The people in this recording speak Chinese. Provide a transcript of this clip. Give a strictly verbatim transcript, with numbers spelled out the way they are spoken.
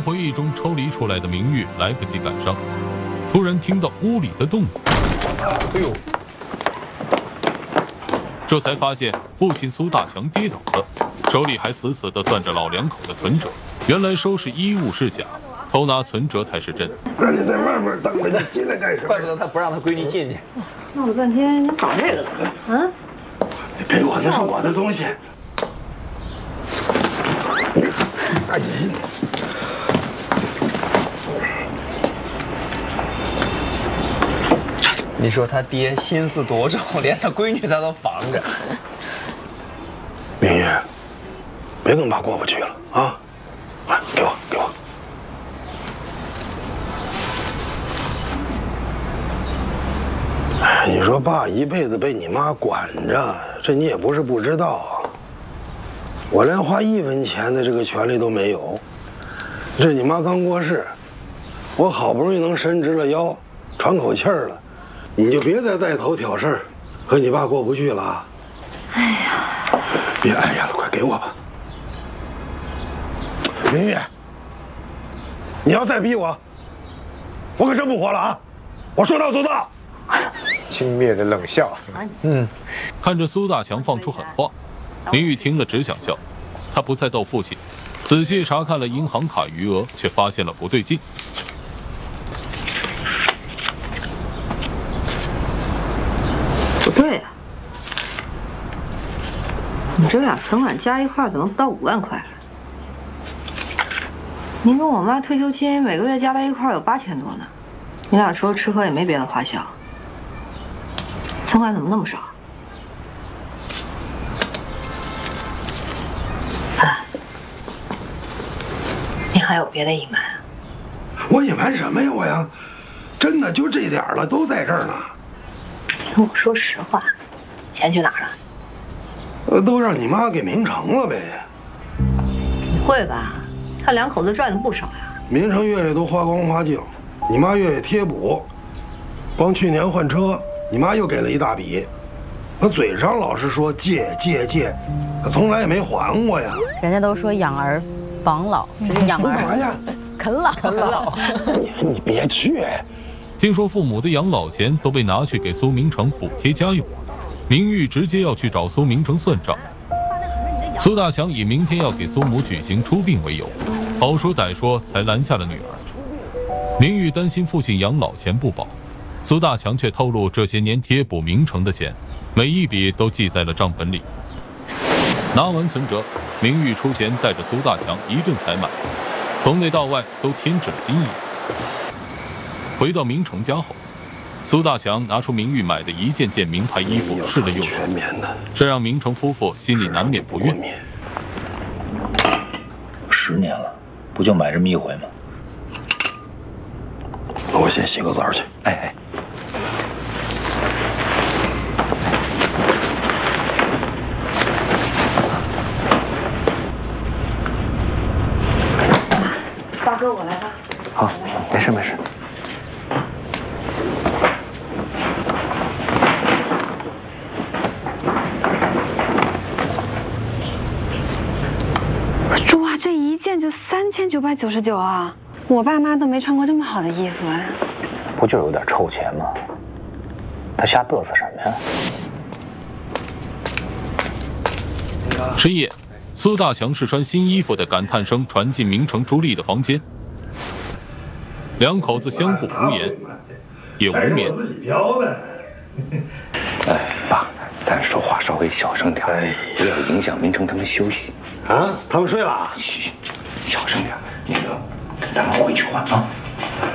回忆中抽离出来的明玉来不及赶上，突然听到屋里的动静。哎呦！这才发现父亲苏大强跌倒了，手里还死死地攥着老两口的存折。原来收拾衣物是假，偷拿存折才是真。 让你在外面等着，你进来干什么？ 怪不得他不让他闺女进去。 闹了半天，你搞这个了？啊？ 你给我的是我的东西。哎呀！ 你说他爹心思多重，连他闺女他都防着。 明玉，别跟爸过不去了啊！来，给我，给我。你说爸一辈子被你妈管着，这你也不是不知道。我连花一分钱的这个权利都没有。这你妈刚过世，我好不容易能伸直了腰，喘口气儿了。你就别再带头挑事儿，和你爸过不去了。 哎呀， 别哎呀了，快给我吧。明玉，你要再逼我，我可真不活了啊！我说到做到。 轻蔑的冷笑。 嗯，看着苏大强放出狠话，明玉听了只想笑。他不再逗父亲，仔细查看了银行卡余额，却发现了不对劲。 不对呀、啊，你这俩存款加一块怎么不到五万块？您跟我妈退休金每个月加在一块有八千多呢，你俩除了吃喝也没别的花销，存款怎么那么少？啊，你还有别的隐瞒啊？ 我隐瞒什么呀？我呀，真的就这点了，都在这儿呢。 跟我说实话，钱去哪儿了？ 呃，都让你妈给明成了呗。 不会吧？他两口子赚的不少呀。 明成月月都花光花净，你妈月月贴补，光去年换车，你妈又给了一大笔。他嘴上老是说借借借，他从来也没还过呀。 人家都说养儿防老，这是养儿干嘛呀？ 啃老，啃老。 你你别去。 听说父母的养老钱都被拿去给苏明成补贴家用，明玉直接要去找苏明成算账。苏大强以明天要给苏母举行出殡为由，好说歹说才拦下了女儿。明玉担心父亲养老钱不保，苏大强却透露这些年贴补明成的钱，每一笔都记在了账本里。拿完存折，明玉出钱带着苏大强一顿采买，从内到外都添置了新意。回到明成家后，苏大强拿出明玉买的一件件名牌衣服试了用， 全棉的， 这让明成夫妇心里难免不悦。 十年了，不就买这么一回吗？ 那我先洗个澡去。 哎哎， 大哥，我来吧。 好，没事没事。 哇，这一件就三千九百九十九啊！我爸妈都没穿过这么好的衣服啊！ 不就有点臭钱吗？他瞎嘚瑟什么呀？ 深夜，苏大强试穿新衣服的感叹声传进明成朱莉的房间，两口子相互无言，也无眠。 哎，爸，咱说话稍微小声点，哎，不要影响明成他们休息。 啊，他们睡了。 嘘，小声点。那个，咱们回去换啊。